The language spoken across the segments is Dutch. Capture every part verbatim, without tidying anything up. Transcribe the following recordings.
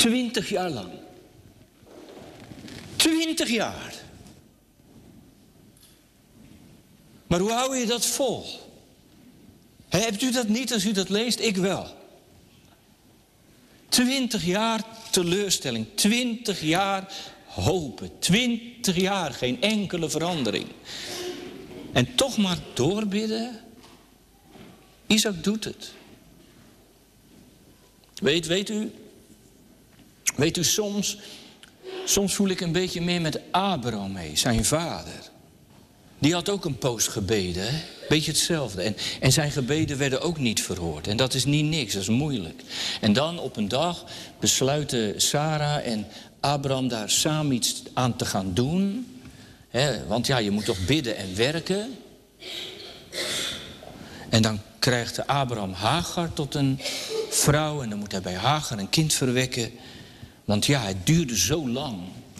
Twintig jaar lang. Twintig jaar. Maar hoe hou je dat vol? He, hebt u dat niet als u dat leest? Ik wel. Twintig jaar teleurstelling. Twintig jaar hopen. Twintig jaar geen enkele verandering. En toch maar doorbidden. Isaac doet het. Weet, weet u, weet u soms, soms voel ik een beetje meer met Abraham mee, zijn vader. Die had ook een poos gebeden, hè? Beetje hetzelfde. En, en zijn gebeden werden ook niet verhoord. En dat is niet niks, dat is moeilijk. En dan op een dag besluiten Sarah en Abraham daar samen iets aan te gaan doen. Hè? Want ja, je moet toch bidden en werken. En dan krijgt Abraham Hagar tot een vrouw. En dan moet hij bij Hagar een kind verwekken. Want ja, het duurde zo lang.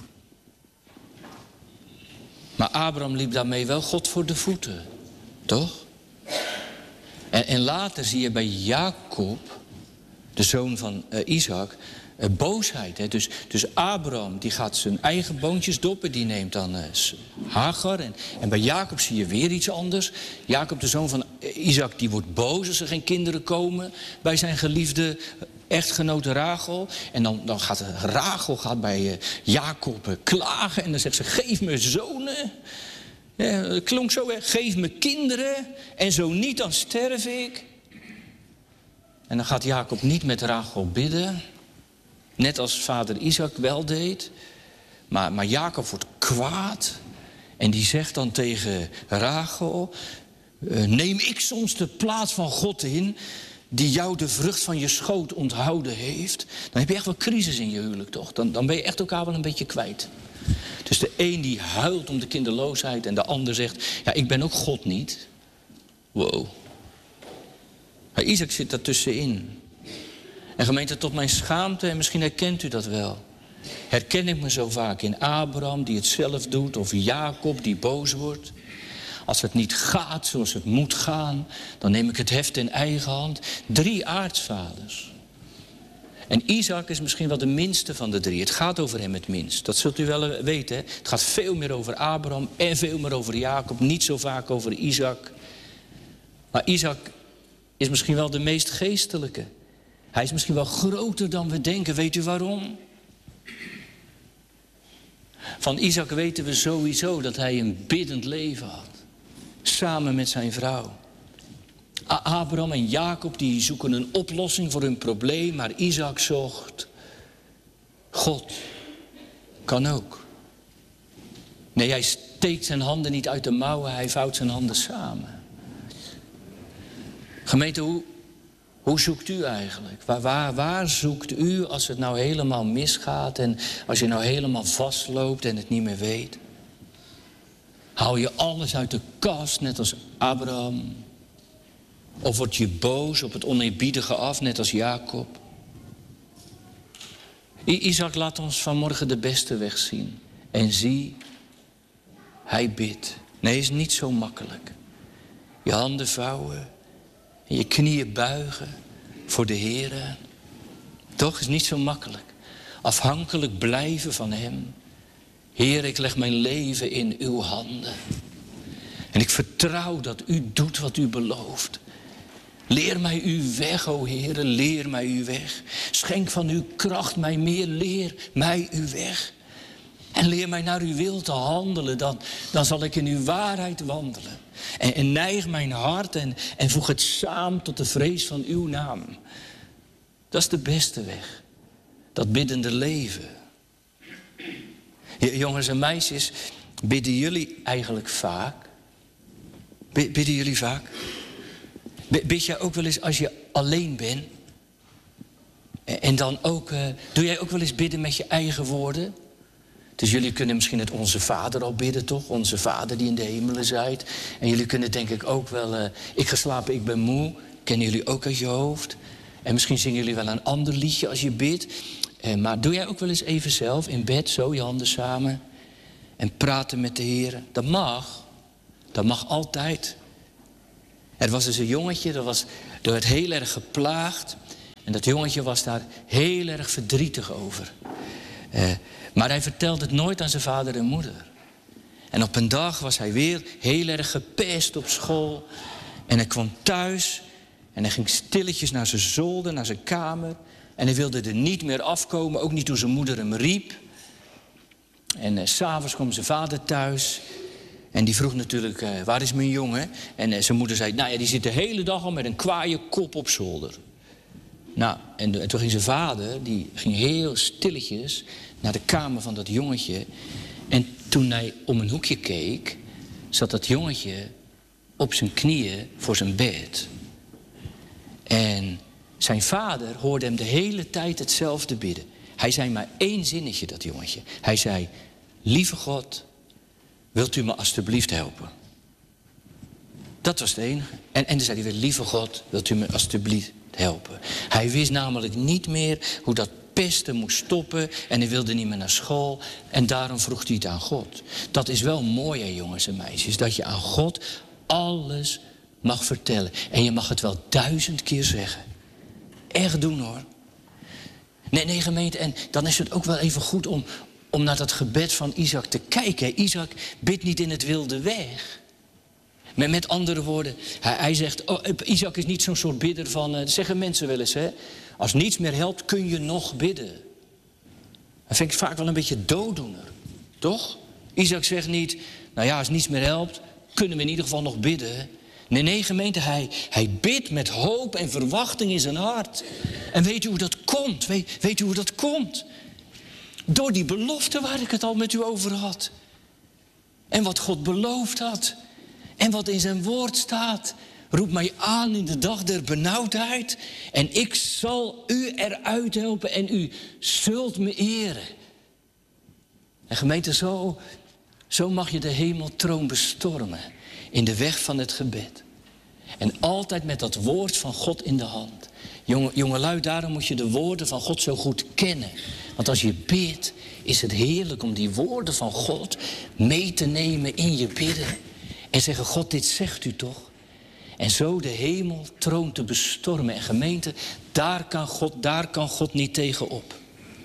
Maar Abraham liep daarmee wel God voor de voeten. Toch? En, en later zie je bij Jacob, de zoon van uh, Isaac, uh, boosheid. Hè? Dus, dus Abraham die gaat zijn eigen boontjes doppen. Die neemt dan uh, Hagar. En, en bij Jacob zie je weer iets anders. Jacob, de zoon van Isaac, die wordt boos als er geen kinderen komen bij zijn geliefde echtgenoot Rachel. En dan, dan gaat Rachel gaat bij uh, Jacob uh, klagen. En dan zegt ze, geef me zonen. Ja, het klonk zo, hè. Geef me kinderen. En zo niet, dan sterf ik. En dan gaat Jacob niet met Rachel bidden. Net als vader Isaac wel deed. Maar, maar Jacob wordt kwaad. En die zegt dan tegen Rachel, uh, neem ik soms de plaats van God in, die jou de vrucht van je schoot onthouden heeft. Dan heb je echt wel crisis in je huwelijk, toch? Dan, dan ben je echt elkaar wel een beetje kwijt. Dus de een die huilt om de kinderloosheid en de ander zegt, ja, ik ben ook God niet. Wow. Maar Isaac zit daar tussenin. En gemeente, tot mijn schaamte, en misschien herkent u dat wel, herken ik me zo vaak in Abraham die het zelf doet, of Jacob die boos wordt. Als het niet gaat zoals het moet gaan, dan neem ik het heft in eigen hand. Drie aartsvaders. En Isaac is misschien wel de minste van de drie. Het gaat over hem het minst. Dat zult u wel weten. Hè? Het gaat veel meer over Abraham en veel meer over Jacob. Niet zo vaak over Isaac. Maar Isaac is misschien wel de meest geestelijke. Hij is misschien wel groter dan we denken. Weet u waarom? Van Isaac weten we sowieso dat hij een biddend leven had. Samen met zijn vrouw. Abraham en Jacob die zoeken een oplossing voor hun probleem. Maar Isaac zocht God. Kan ook. Nee, hij steekt zijn handen niet uit de mouwen. Hij vouwt zijn handen samen. Gemeente, hoe, hoe zoekt u eigenlijk? Waar, waar, waar zoekt u als het nou helemaal misgaat? En als je nou helemaal vastloopt en het niet meer weet? Haal je alles uit de kast, net als Abraham? Of word je boos op het oneerbiedige af, net als Jacob? I- Isaac laat ons vanmorgen de beste weg zien. En zie, hij bidt. Nee, is niet zo makkelijk. Je handen vouwen en je knieën buigen voor de Heere. Toch is niet zo makkelijk. Afhankelijk blijven van hem. Heer, ik leg mijn leven in uw handen. En ik vertrouw dat u doet wat u belooft. Leer mij uw weg, o Heere, leer mij uw weg. Schenk van uw kracht mij meer, leer mij uw weg. En leer mij naar uw wil te handelen, dan, dan zal ik in uw waarheid wandelen. En, en neig mijn hart en, en voeg het samen tot de vrees van uw naam. Dat is de beste weg, dat biddende leven. Jongens en meisjes, bidden jullie eigenlijk vaak? Bidden jullie vaak? Bid jij ook wel eens als je alleen bent? En dan ook, uh, doe jij ook wel eens bidden met je eigen woorden? Dus jullie kunnen misschien het Onze Vader al bidden, toch? Onze Vader die in de hemelen zijt. En jullie kunnen denk ik ook wel, uh, ik ga slapen, ik ben moe. Kennen jullie ook uit je hoofd? En misschien zingen jullie wel een ander liedje als je bidt. Uh, maar doe jij ook wel eens even zelf in bed, zo je handen samen. En praten met de Heer. Dat mag. Dat mag altijd. Er was dus een jongetje, dat, was, dat werd heel erg geplaagd. En dat jongetje was daar heel erg verdrietig over. Uh, maar hij vertelde het nooit aan zijn vader en moeder. En op een dag was hij weer heel erg gepest op school. En hij kwam thuis en hij ging stilletjes naar zijn zolder, naar zijn kamer. En hij wilde er niet meer afkomen, ook niet toen zijn moeder hem riep. En uh, 's avonds kwam zijn vader thuis. En die vroeg natuurlijk, uh, waar is mijn jongen? En uh, zijn moeder zei, nou ja, die zit de hele dag al met een kwaaie kop op zolder. Nou, en, en toen ging zijn vader, die ging heel stilletjes naar de kamer van dat jongetje. En toen hij om een hoekje keek, zat dat jongetje op zijn knieën voor zijn bed. En zijn vader hoorde hem de hele tijd hetzelfde bidden. Hij zei maar één zinnetje, dat jongetje. Hij zei, lieve God, wilt u me alstublieft helpen? Dat was het enige. En, en dan zei hij weer, lieve God, wilt u me alstublieft helpen? Hij wist namelijk niet meer hoe dat pesten moest stoppen. En hij wilde niet meer naar school. En daarom vroeg hij het aan God. Dat is wel mooi, hè, jongens en meisjes. Dat je aan God alles mag vertellen. En je mag het wel duizend keer zeggen. Echt doen, hoor. Nee, nee, gemeente. En dan is het ook wel even goed om, om naar dat gebed van Isaac te kijken. Hè. Isaac bidt niet in het wilde weg. Met, met andere woorden, hij, hij zegt, oh, Isaac is niet zo'n soort bidder van, uh, dat zeggen mensen wel eens, hè. Als niets meer helpt, kun je nog bidden. Dat vind ik vaak wel een beetje dooddoener, toch? Isaac zegt niet, nou ja, als niets meer helpt, kunnen we in ieder geval nog bidden. Nee, nee, gemeente, hij, hij bidt met hoop en verwachting in zijn hart. En weet u hoe dat komt? Weet, weet u hoe dat komt? Door die belofte waar ik het al met u over had. En wat God beloofd had. En wat in zijn woord staat. Roep mij aan in de dag der benauwdheid. En ik zal u eruit helpen en u zult me eren. En gemeente, zo, zo mag je de hemeltroon bestormen. In de weg van het gebed. En altijd met dat woord van God in de hand. Jonge, jongelui, daarom moet je de woorden van God zo goed kennen. Want als je bidt, is het heerlijk om die woorden van God mee te nemen in je bidden. En zeggen, God, dit zegt u toch? En zo de hemeltroon te bestormen. En gemeente, daar kan God, daar kan God niet tegenop.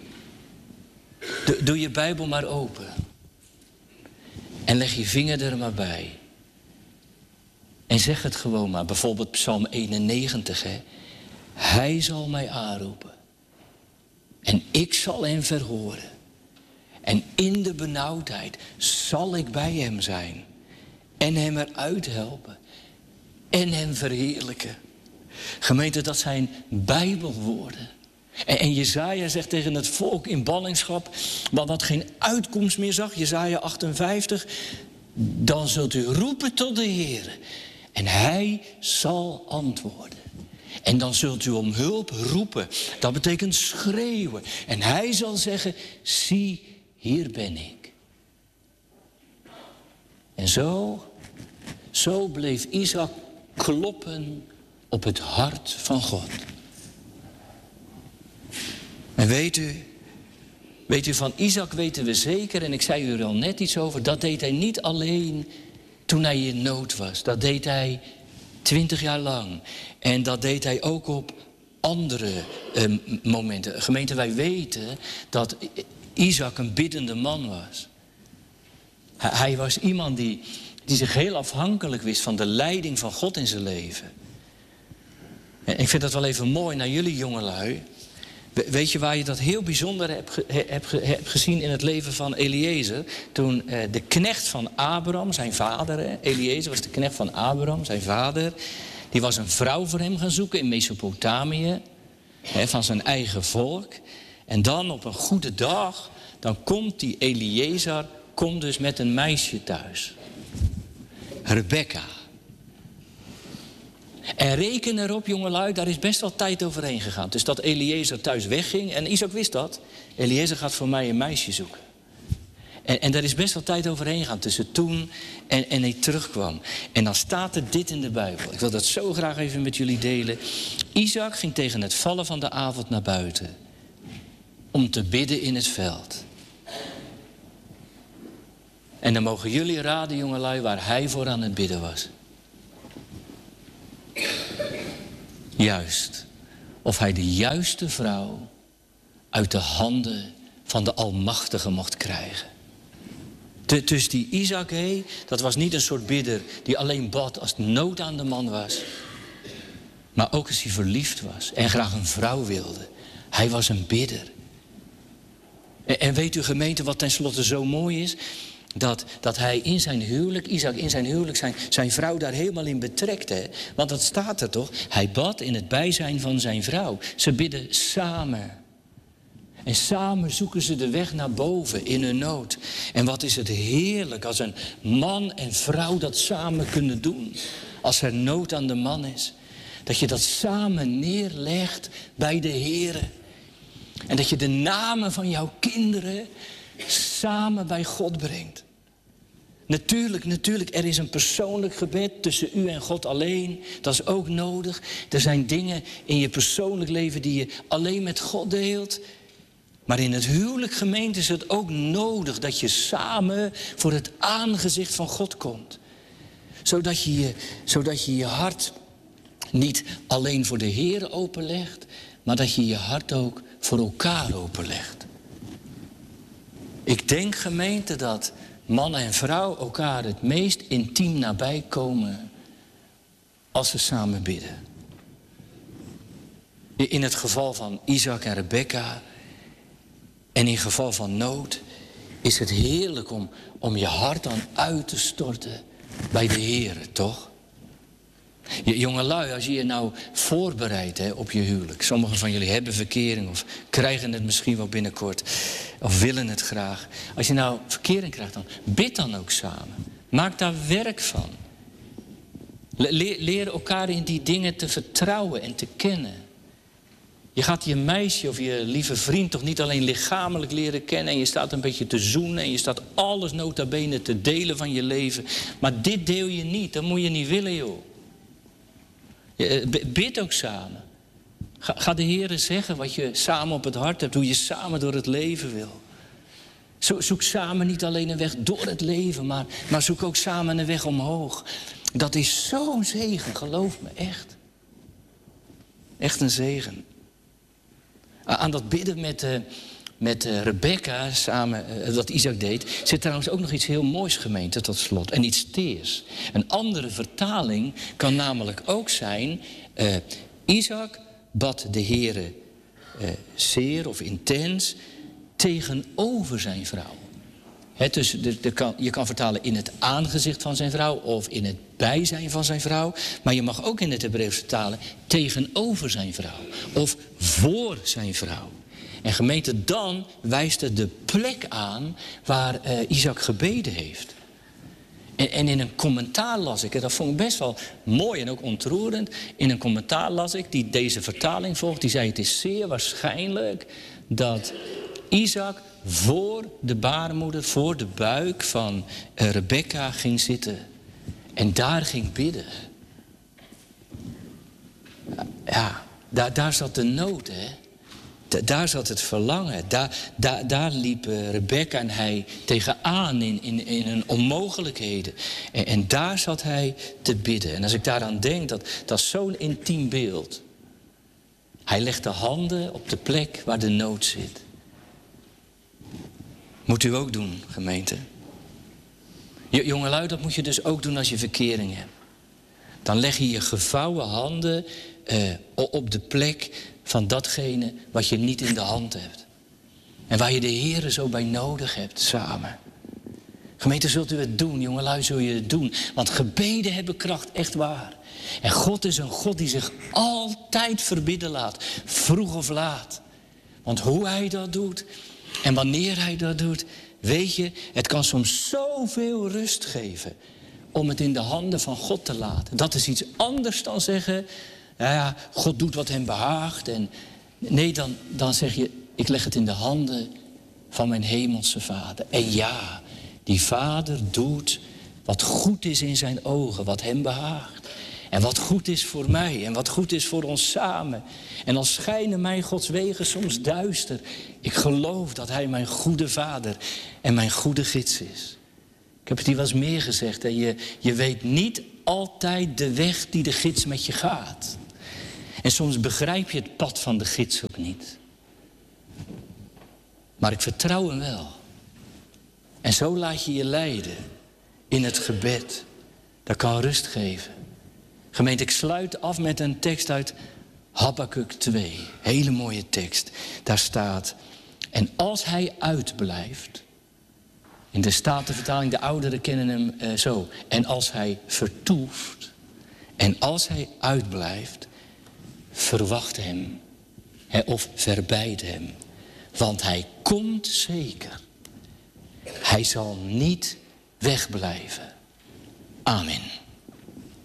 Doe, doe je Bijbel maar open. En leg je vinger er maar bij. En zeg het gewoon maar. Bijvoorbeeld Psalm eenennegentig. Hè. Hij zal mij aanroepen. En ik zal hem verhoren. En in de benauwdheid zal ik bij hem zijn. En hem eruit helpen. En hem verheerlijken. Gemeente, dat zijn Bijbelwoorden. En, en Jesaja zegt tegen het volk in ballingschap, wat, wat geen uitkomst meer zag, Jesaja achtenvijftig, dan zult u roepen tot de Heer. En hij zal antwoorden. En dan zult u om hulp roepen. Dat betekent schreeuwen. En hij zal zeggen, zie, hier ben ik. En zo, zo bleef Isaac kloppen op het hart van God. En weet u, weet u, van Isaac weten we zeker, en ik zei u er al net iets over, dat deed hij niet alleen toen hij in nood was. Dat deed hij twintig jaar lang. En dat deed hij ook op andere eh, momenten. Gemeente, wij weten dat Isaac een biddende man was. Hij, hij was iemand die, die zich heel afhankelijk wist van de leiding van God in zijn leven. En ik vind dat wel even mooi naar jullie jongelui. Weet je waar je dat heel bijzonder hebt, ge, hebt, ge, hebt gezien in het leven van Eliezer? Toen eh, de knecht van Abraham, zijn vader, hè, Eliezer was de knecht van Abraham, zijn vader. Die was een vrouw voor hem gaan zoeken in Mesopotamië, hè, van zijn eigen volk. En dan op een goede dag, dan komt die Eliezer, komt dus met een meisje thuis. Rebecca. En reken erop, jongelui, daar is best wel tijd overheen gegaan. Dus dat Eliezer thuis wegging, en Isaac wist dat. Eliezer gaat voor mij een meisje zoeken. En, en daar is best wel tijd overheen gegaan tussen toen en, en hij terugkwam. En dan staat er dit in de Bijbel. Ik wil dat zo graag even met jullie delen. Isaac ging tegen het vallen van de avond naar buiten. Om te bidden in het veld. En dan mogen jullie raden, jongelui, waar hij voor aan het bidden was. Juist, of hij de juiste vrouw uit de handen van de Almachtige mocht krijgen. Dus die Isaac, hé, dat was niet een soort bidder die alleen bad als nood aan de man was. Maar ook als hij verliefd was en graag een vrouw wilde. Hij was een bidder. En, en weet u gemeente wat tenslotte zo mooi is? Dat, dat hij in zijn huwelijk, Isaac in zijn huwelijk, zijn, zijn vrouw daar helemaal in betrekt. Hè? Want dat staat er toch? Hij bad in het bijzijn van zijn vrouw. Ze bidden samen. En samen zoeken ze de weg naar boven in hun nood. En wat is het heerlijk als een man en vrouw dat samen kunnen doen. Als er nood aan de man is. Dat je dat samen neerlegt bij de Heere. En dat je de namen van jouw kinderen samen bij God brengt. Natuurlijk, natuurlijk, er is een persoonlijk gebed tussen u en God alleen. Dat is ook nodig. Er zijn dingen in je persoonlijk leven die je alleen met God deelt. Maar in het huwelijk, gemeente, is het ook nodig dat je samen voor het aangezicht van God komt. Zodat je je, zodat je, je hart niet alleen voor de Heer openlegt, maar dat je je hart ook voor elkaar openlegt. Ik denk, gemeente, dat man en vrouw elkaar het meest intiem nabij komen als ze samen bidden. In het geval van Isaac en Rebekka en in geval van nood is het heerlijk om, om je hart dan uit te storten bij de Heer, toch? Jongelui, als je je nou voorbereidt hè, op je huwelijk. Sommigen van jullie hebben verkering of krijgen het misschien wel binnenkort. Of willen het graag. Als je nou verkering krijgt, dan bid dan ook samen. Maak daar werk van. Leer, leer elkaar in die dingen te vertrouwen en te kennen. Je gaat je meisje of je lieve vriend toch niet alleen lichamelijk leren kennen. En je staat een beetje te zoenen. En je staat alles nota bene te delen van je leven. Maar dit deel je niet. Dat moet je niet willen, joh. Bid ook samen. Ga, ga de Heere zeggen wat je samen op het hart hebt. Hoe je samen door het leven wil. Zo, zoek samen niet alleen een weg door het leven. Maar, maar zoek ook samen een weg omhoog. Dat is zo'n zegen, geloof me, echt. Echt een zegen. Aan dat bidden met, uh, met uh, Rebekka samen, uh, wat Isaac deed, zit trouwens ook nog iets heel moois, gemeente, tot slot. En iets teers. Een andere vertaling kan namelijk ook zijn, uh, Isaac bad de Heere uh, zeer of intens tegenover zijn vrouw. He, dus de, de kan, je kan vertalen in het aangezicht van zijn vrouw of in het bijzijn van zijn vrouw. Maar je mag ook in het Hebreeuws vertalen tegenover zijn vrouw of voor zijn vrouw. En gemeente, dan wijst het de plek aan waar uh, Isaac gebeden heeft. En, en in een commentaar las ik, en dat vond ik best wel mooi en ook ontroerend. In een commentaar las ik, die deze vertaling volgt, die zei: het is zeer waarschijnlijk dat Isaac voor de baarmoeder, voor de buik van uh, Rebekka ging zitten. En daar ging bidden. Ja, daar, daar zat de nood, hè. Da, daar zat het verlangen. Daar, daar, daar liepen Rebekka en hij tegenaan in, in, in hun onmogelijkheden. En, en daar zat hij te bidden. En als ik daaraan denk, dat, dat is zo'n intiem beeld. Hij legt de handen op de plek waar de nood zit. Moet u ook doen, gemeente. Jongelui, dat moet je dus ook doen als je verkering hebt. Dan leg je je gevouwen handen uh, op de plek van datgene wat je niet in de hand hebt. En waar je de Heere zo bij nodig hebt, samen. Gemeente, zult u het doen, jongelui, zul je het doen. Want gebeden hebben kracht, echt waar. En God is een God die zich altijd verbidden laat, vroeg of laat. Want hoe hij dat doet en wanneer hij dat doet, weet je, het kan soms zoveel rust geven om het in de handen van God te laten. Dat is iets anders dan zeggen, nou ja, God doet wat hem behaagt. En nee, dan, dan zeg je, ik leg het in de handen van mijn hemelse Vader. En ja, die Vader doet wat goed is in zijn ogen, wat hem behaagt. En wat goed is voor mij en wat goed is voor ons samen. En al schijnen mij Gods wegen soms duister, ik geloof dat hij mijn goede Vader en mijn goede gids is. Ik heb het hier wel eens meer gezegd. Hè? Je, je weet niet altijd de weg die de gids met je gaat. En soms begrijp je het pad van de gids ook niet. Maar ik vertrouw hem wel. En zo laat je je leiden in het gebed. Dat kan rust geven. Gemeente, ik sluit af met een tekst uit Habakuk twee. Hele mooie tekst. Daar staat: en als hij uitblijft. In de Statenvertaling, de ouderen kennen hem eh, zo. En als hij vertoeft. En als hij uitblijft. Verwacht hem. Hè, of verbeid hem. Want hij komt zeker. Hij zal niet wegblijven. Amen.